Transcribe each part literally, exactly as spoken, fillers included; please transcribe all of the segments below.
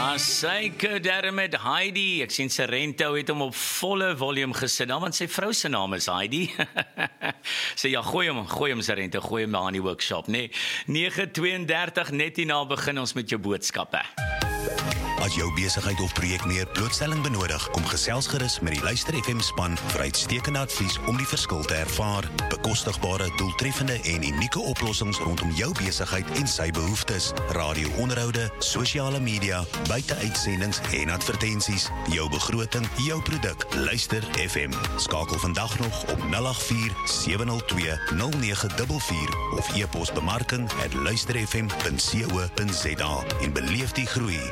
Jazeker, daar met Heidi. Ek sien Serento het hom op volle volume gesit, dan want sy vrou se naam is Heidi. Sê ja, gooi hom, gooi hom Serento, gooi hom aan die workshop, nee. nege twee dertig net hierna begin ons met jou boodskappe. As jou besigheid of projek meer blootstelling benodig, kom gesels gerus met die Luister F M span vir uitstekende advies om die verskil te ervaar. Bekostigbare, doeltreffende en unieke oplossings rondom jou besigheid en sy behoeftes. Radio-onderhoude, sosiale media, buiteuitsendings en advertensies. Jou begroting, jou produk. Luister F M. Skakel vandag nog op nul agt vier sewe nul twee nul nege vier vier of e-pos bemarking at luisterfm punt co punt za en beleef die groei.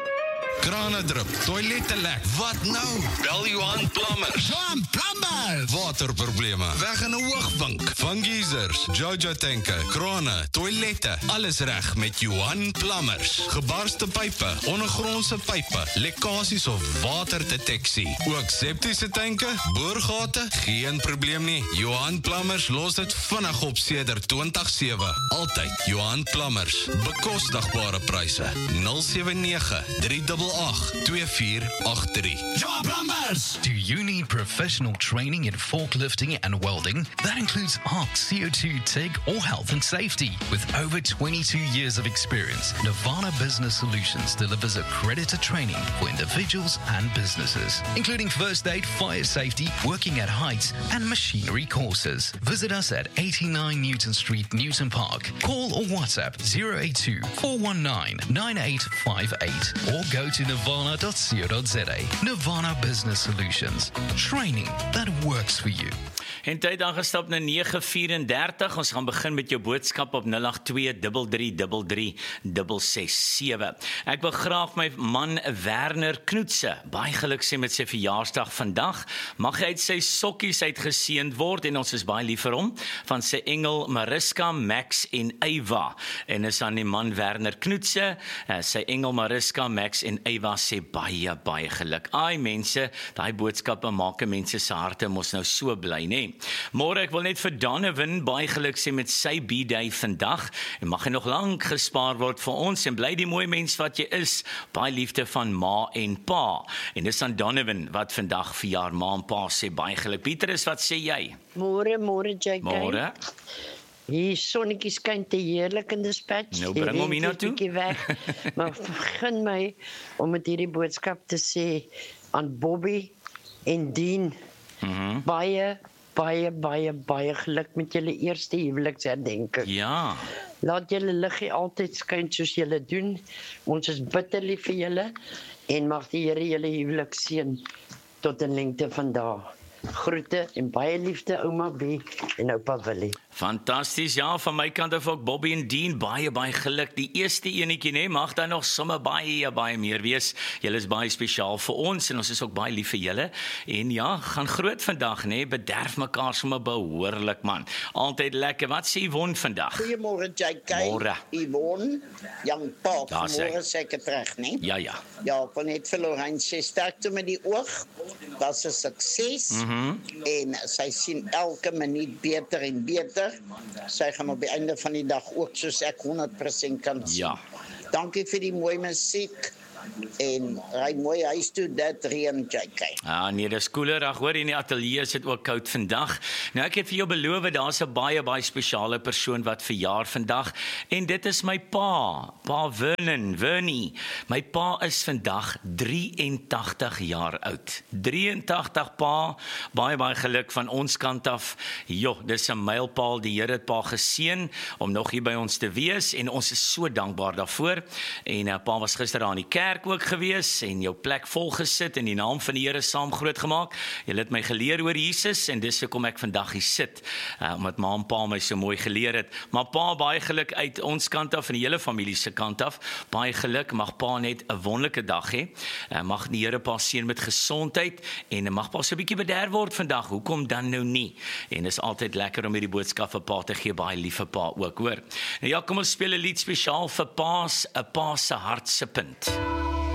Krane drup, toilette lek, wat nou? Bel Johan Plumbers. Johan Plumbers! Waterprobleme, weg in 'n hoogwink. Van geysers, Jojo tanke, krane, toilette, alles reg met Johan Plumbers. Gebarste pype, ondergrondse pype, lekkasies of waterdeteksie. Ook septiese tanke, boorgate, geen probleem nie. Johan Plumbers los dit vinnig op sedert twintig sewe. Altyd Johan Plumbers. Bekostigbare pryse. nul sewe nege drie agt agt twee vier agt drie. Johan Plumbers! Do you need professional training in forklifting and welding? That includes ARC, C O two, TIG, or health and safety. With over twenty-two years of experience, Nirvana Business Solutions delivers accredited training for individuals and businesses, including first aid, fire safety, working at heights, and machinery courses. Visit us at eighty-nine Newton Street, Newton Park. Call or WhatsApp zero eight two four one nine nine eight five eight or go to nirvana dot co dot za. Nirvana Business Solutions. Training that works for you. En tyd aangestap na nege vyf-en-dertig, ons gaan begin met jou boodskap op nul agt twee drie drie drie drie ses ses sewe. Ek wil graag my man Werner Knoetse baie geluk sê met sy verjaarsdag vandag. Mag hy uit sy sokkies uitgeseënd word en ons is baie lief vir hom, van sy engel Mariska, Max en Eva. En is aan die man Werner Knoetse, sy engel Mariska, Max en Eva sê baie, baie geluk. Ai mense, daai boodskappe maak mense se harte mos nou so bly, nee. Môre ek wil net vir Donovan baie geluk sê met sy B-day vandag en mag hy nog lank gespaar word vir ons en bly die mooi mens wat jy is. Baie liefde van ma en pa. En dis aan Donovan wat vandag verjaar, ma en pa sê baie geluk. Pieterus, wat sê jy? Môre, môre J K. Môre. Hier sonnetjie skyn te heerlik in Dispatch. Nou bring hom hier na toe. Maar begin my om met hierdie boodskap te sê aan Bobby en Dean. Mhm. Baie Baie, baie, baie geluk met julle eerste huweliksherdenking. Ja. Laat julle liggie altyd skyn soos julle doen. Ons is bitter lief vir julle en mag die Here julle huwelik seën tot in lengte van dae. Groete en baie liefde ouma B en oupa Willie. Fantasties, ja, van my kant af ook Bobby en Dean, baie, baie geluk. Die eerste enetjie, nee, mag daar nog sommer baie, baie meer wees. Julle is baie spesiaal vir ons en ons is ook baie lief vir julle. En ja, gaan groot vandag, nee, bederf mekaar sommer behoorlik, man. Altyd lekker. Wat sê Yvonne vandag? Goeiemôre J K. Môre. Yvonne, Jan Paul, Ja, sê. môre seker terug, nee? Ja, ja. Ja, van net vir Lorraine sê sterkte met die oog. Was 'n sukses. Mhm. En sy sien elke minuut beter en beter. Sy gaan op die einde van die dag ook soos ek honderd persent kan sien. Ja. Dankie vir die mooi musiek en ry mooi huis toe, dit reën J K. Ah, nee, dis koeler. Ag, hoor, in die ateljee is dit ook koud vandag. Nou, ek het vir jou beloof, daar's 'n baie, baie spesiale persoon wat verjaar vandag, en dit is my pa, pa Vernon, Vernie. My pa is vandag drieëntagtig jaar oud. drieëntagtig pa, baie, baie geluk van ons kant af. Jo, dis 'n mylpaal, die Here het pa geseën om nog hier by ons te wees, en ons is so dankbaar daarvoor. En uh, pa was gister aan die kerk ook gewees en jou plek vol gesit en die naam van die Here saam groot gemaak. Julle het my geleer oor Jesus en dis hoekom ek vandag hier sit, uh, omdat ma en pa my so mooi geleer het. Maar pa, baie geluk uit ons kant af en die hele familie se kant af. Baie geluk, mag pa net 'n wonderlike dag hê. Uh, mag die Here pa seën met gesondheid en mag pa so 'n bietjie bederf word vandag. Hoekom dan nou nie? En is altyd lekker om hierdie boodskap vir pa te gee, baie lief vir pa ook, hoor. Nou ja, kom ons speel 'n lied spesiaal vir pa's, 'n pa se hart se punt.